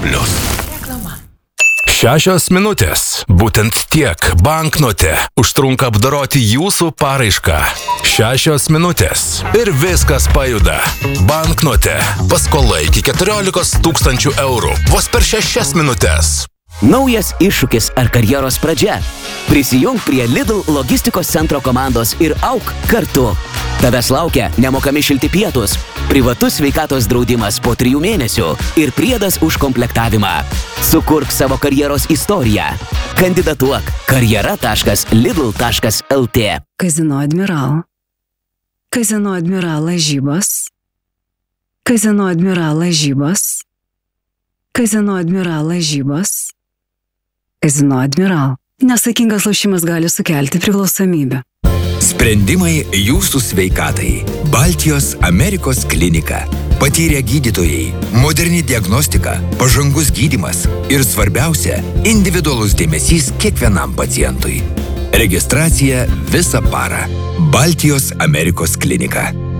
Reklama. 6 minutės. Būtent tiek banknote užtrunka apdoroti jūsų paraišką. 6 minutės. Ir viskas pajuda. Banknote. Paskola iki 14 000 eurų. Vos per 6 minutės. Naujas iššūkis ar karjeros pradžia. Prisijung prie Lidl logistikos centro komandos ir auk kartu. Tavęs laukia nemokami šilti pietus, privatus sveikatos draudimas po 3 mėnesių ir priedas už komplektavimą. Sukurk savo karjeros istoriją. Kandidatuok karjera.lidl.lt. Kazino Admiral. Kazino Admiral lažybos. Kazino Admiral lažybos. Kazino Admiral lažybos. Kazino Admiral. Nesaikingas lošimas gali sukelti priklausomybę. Sprendimai jūsų sveikatai. Baltijos Amerikos klinika. Patyrę gydytojai, moderni diagnostika, pažangus gydymas ir svarbiausia – individualus dėmesys kiekvienam pacientui. Registracija visą parą. Baltijos Amerikos klinika.